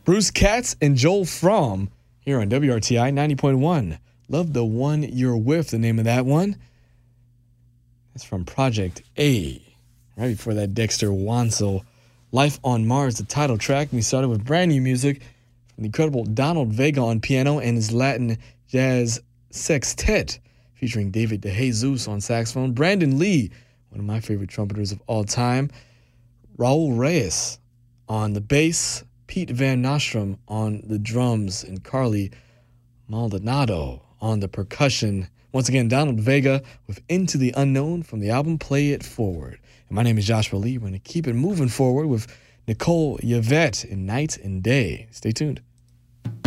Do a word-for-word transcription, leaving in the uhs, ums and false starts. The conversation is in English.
Bruce Katz and Joel Fromm here on W R T I ninety point one. Love the One You're With, the name of that one. That's from Project A. Right before that, Dexter Wansel, Life on Mars, the title track. We started with brand new music from the incredible Donald Vega on piano and his Latin jazz sextet, featuring David DeJesus on saxophone, Brandon Lee, one of my favorite trumpeters of all time, Raul Reyes on the bass, Pete Van Nostrum on the drums, and Carly Maldonado on the percussion. Once again, Donald Vega with Into the Unknown from the album Play It Forward. And my name is Joshua Lee. We're going to keep it moving forward with Nicole Yvette in Night and Day. Stay tuned.